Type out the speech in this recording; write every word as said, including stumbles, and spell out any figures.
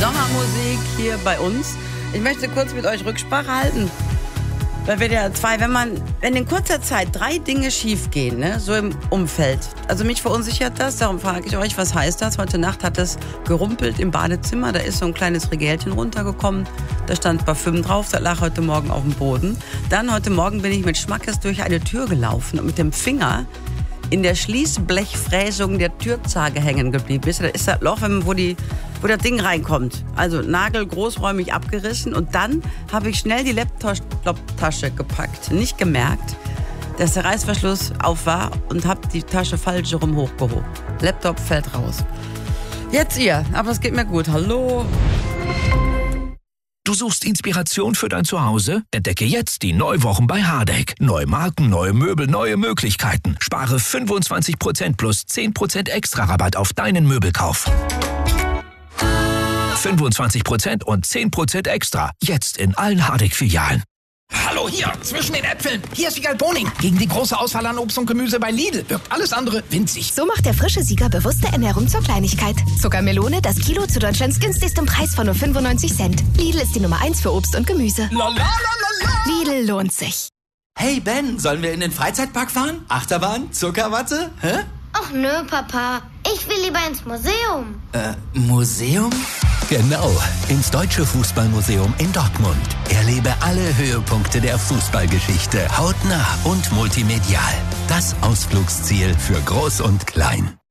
Sommermusik hier bei uns. Ich möchte kurz mit euch Rücksprache halten. Weil wir ja zwei, wenn man, wenn in kurzer Zeit drei Dinge schief gehen, ne, so im Umfeld. Also mich verunsichert das, darum frage ich euch, was heißt das? Heute Nacht hat es gerumpelt im Badezimmer, da ist so ein kleines Regelchen runtergekommen, da stand Parfüm drauf, das lag heute Morgen auf dem Boden. Dann heute Morgen bin ich mit Schmackes durch eine Tür gelaufen und mit dem Finger in der Schließblechfräsung der Türzage hängen geblieben ist. Da ist das Loch, wo, die, wo das Ding reinkommt. Also Nagel großräumig abgerissen. Und dann habe ich schnell die Laptop-Tasche gepackt. Nicht gemerkt, dass der Reißverschluss auf war und habe die Tasche falsch rum hochgehoben. Laptop fällt raus. Jetzt ihr, aber es geht mir gut. Hallo. Du suchst Inspiration für dein Zuhause? Entdecke jetzt die Neuwochen bei Hardegg. Neue Marken, neue Möbel, neue Möglichkeiten. Spare fünfundzwanzig Prozent plus zehn Prozent extra Rabatt auf deinen Möbelkauf. fünfundzwanzig Prozent und zehn Prozent extra. Jetzt in allen Hardegg-Filialen. Hallo, hier, zwischen den Äpfeln. Hier ist Wiegald Boning. Gegen die große Auswahl an Obst und Gemüse bei Lidl wirkt alles andere winzig. So macht der frische Sieger bewusste Ernährung zur Kleinigkeit. Zuckermelone, das Kilo zu Deutschlands günstigstem Preis von nur fünfundneunzig Cent. Lidl ist die Nummer eins für Obst und Gemüse. La, la, la, la, la. Lidl lohnt sich. Hey Ben, sollen wir in den Freizeitpark fahren? Achterbahn? Zuckerwatte? Hä? Ach nö, Papa. Ich will lieber ins Museum. Äh, Museum? Genau, ins Deutsche Fußballmuseum in Dortmund. Erlebe alle Höhepunkte der Fußballgeschichte hautnah und multimedial. Das Ausflugsziel für Groß und Klein.